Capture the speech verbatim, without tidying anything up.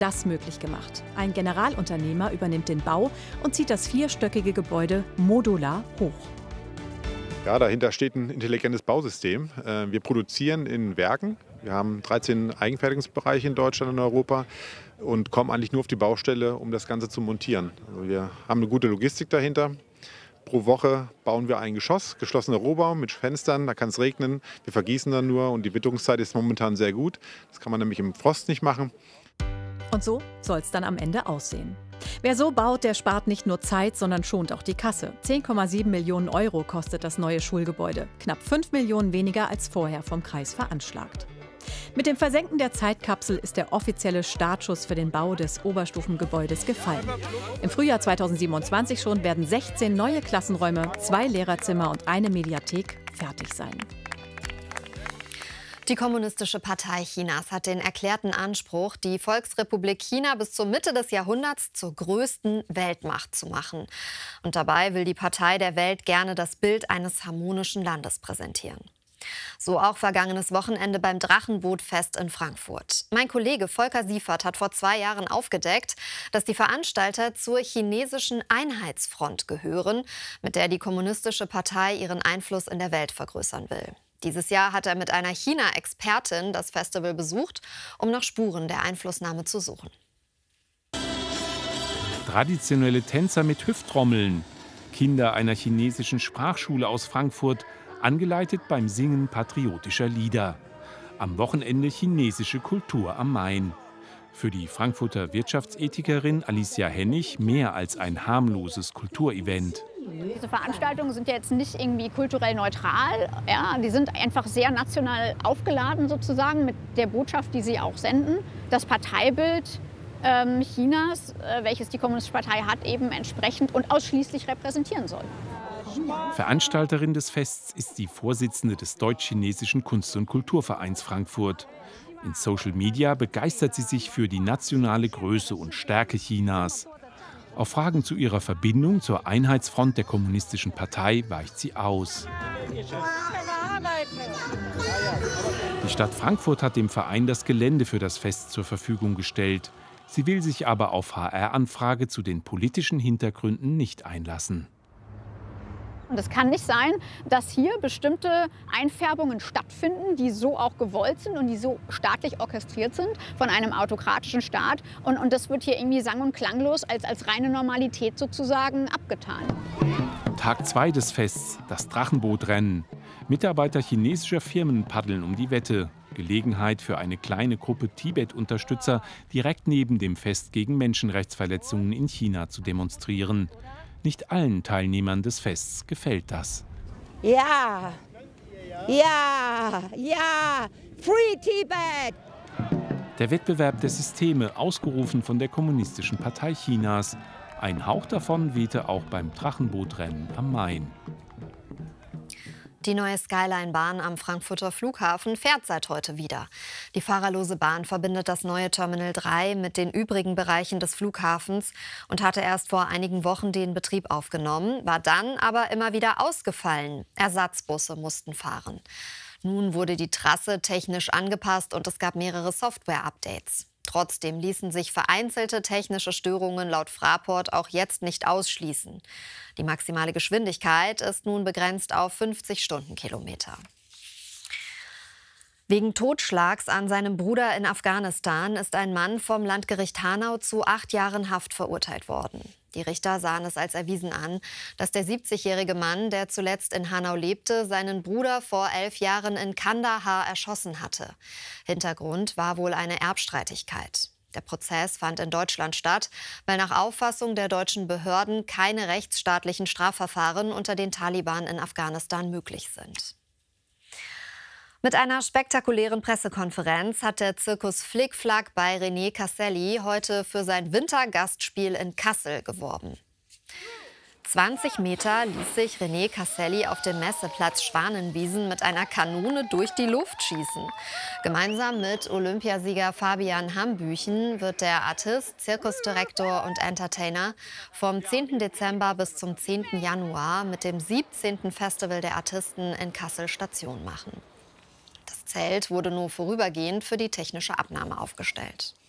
das möglich gemacht. Ein Generalunternehmer übernimmt den Bau und zieht das vierstöckige Gebäude modular hoch. Ja, dahinter steht ein intelligentes Bausystem. Äh, Wir produzieren in Werken. Wir haben dreizehn Eigenfertigungsbereiche in Deutschland und Europa und kommen eigentlich nur auf die Baustelle, um das Ganze zu montieren. Also wir haben eine gute Logistik dahinter. Pro Woche bauen wir ein Geschoss, geschlossener Rohbau mit Fenstern, da kann es regnen. Wir vergießen dann nur und die Witterungszeit ist momentan sehr gut. Das kann man nämlich im Frost nicht machen. Und so soll es dann am Ende aussehen. Wer so baut, der spart nicht nur Zeit, sondern schont auch die Kasse. zehn Komma sieben Millionen Euro kostet das neue Schulgebäude. Knapp fünf Millionen weniger als vorher vom Kreis veranschlagt. Mit dem Versenken der Zeitkapsel ist der offizielle Startschuss für den Bau des Oberstufengebäudes gefallen. Im Frühjahr zweitausendsiebenundzwanzig schon werden sechzehn neue Klassenräume, zwei Lehrerzimmer und eine Mediathek fertig sein. Die Kommunistische Partei Chinas hat den erklärten Anspruch, die Volksrepublik China bis zur Mitte des Jahrhunderts zur größten Weltmacht zu machen. Und dabei will die Partei der Welt gerne das Bild eines harmonischen Landes präsentieren. So auch vergangenes Wochenende beim Drachenbootfest in Frankfurt. Mein Kollege Volker Siefert hat vor zwei Jahren aufgedeckt, dass die Veranstalter zur chinesischen Einheitsfront gehören, mit der die Kommunistische Partei ihren Einfluss in der Welt vergrößern will. Dieses Jahr hat er mit einer China-Expertin das Festival besucht, um nach Spuren der Einflussnahme zu suchen. Traditionelle Tänzer mit Hüfttrommeln, Kinder einer chinesischen Sprachschule aus Frankfurt, angeleitet beim Singen patriotischer Lieder. Am Wochenende chinesische Kultur am Main. Für die Frankfurter Wirtschaftsethikerin Alicia Hennig mehr als ein harmloses Kulturevent. Diese Veranstaltungen sind ja jetzt nicht irgendwie kulturell neutral. Ja, die sind einfach sehr national aufgeladen sozusagen mit der Botschaft, die sie auch senden. Das Parteibild ähm, Chinas, äh, welches die Kommunistische Partei hat, eben entsprechend und ausschließlich repräsentieren soll. Veranstalterin des Fests ist die Vorsitzende des Deutsch-Chinesischen Kunst- und Kulturvereins Frankfurt. In Social Media begeistert sie sich für die nationale Größe und Stärke Chinas. Auf Fragen zu ihrer Verbindung zur Einheitsfront der Kommunistischen Partei weicht sie aus. Die Stadt Frankfurt hat dem Verein das Gelände für das Fest zur Verfügung gestellt. Sie will sich aber auf H R-Anfrage zu den politischen Hintergründen nicht einlassen. Und es kann nicht sein, dass hier bestimmte Einfärbungen stattfinden, die so auch gewollt sind und die so staatlich orchestriert sind von einem autokratischen Staat. Und, und das wird hier irgendwie sang- und klanglos als, als reine Normalität sozusagen abgetan. Tag zwei des Fests, das Drachenbootrennen. Mitarbeiter chinesischer Firmen paddeln um die Wette. Gelegenheit für eine kleine Gruppe Tibet-Unterstützer, direkt neben dem Fest gegen Menschenrechtsverletzungen in China zu demonstrieren. Nicht allen Teilnehmern des Fests gefällt das. Ja, ja, ja, Free Tibet! Der Wettbewerb der Systeme, ausgerufen von der Kommunistischen Partei Chinas. Ein Hauch davon wehte auch beim Drachenbootrennen am Main. Die neue Skyline-Bahn am Frankfurter Flughafen fährt seit heute wieder. Die fahrerlose Bahn verbindet das neue Terminal drei mit den übrigen Bereichen des Flughafens und hatte erst vor einigen Wochen den Betrieb aufgenommen, war dann aber immer wieder ausgefallen. Ersatzbusse mussten fahren. Nun wurde die Trasse technisch angepasst und es gab mehrere Software-Updates. Trotzdem ließen sich vereinzelte technische Störungen laut Fraport auch jetzt nicht ausschließen. Die maximale Geschwindigkeit ist nun begrenzt auf fünfzig Stundenkilometer. Wegen Totschlags an seinem Bruder in Afghanistan ist ein Mann vom Landgericht Hanau zu acht Jahren Haft verurteilt worden. Die Richter sahen es als erwiesen an, dass der siebzigjährige Mann, der zuletzt in Hanau lebte, seinen Bruder vor elf Jahren in Kandahar erschossen hatte. Hintergrund war wohl eine Erbstreitigkeit. Der Prozess fand in Deutschland statt, weil nach Auffassung der deutschen Behörden keine rechtsstaatlichen Strafverfahren unter den Taliban in Afghanistan möglich sind. Mit einer spektakulären Pressekonferenz hat der Zirkus Flick-Flack bei René Casselli heute für sein Wintergastspiel in Kassel geworben. zwanzig Meter ließ sich René Casselli auf dem Messeplatz Schwanenwiesen mit einer Kanone durch die Luft schießen. Gemeinsam mit Olympiasieger Fabian Hambüchen wird der Artist, Zirkusdirektor und Entertainer vom zehnten Dezember bis zum zehnten Januar mit dem siebzehnten Festival der Artisten in Kassel Station machen. Das Zelt wurde nur vorübergehend für die technische Abnahme aufgestellt.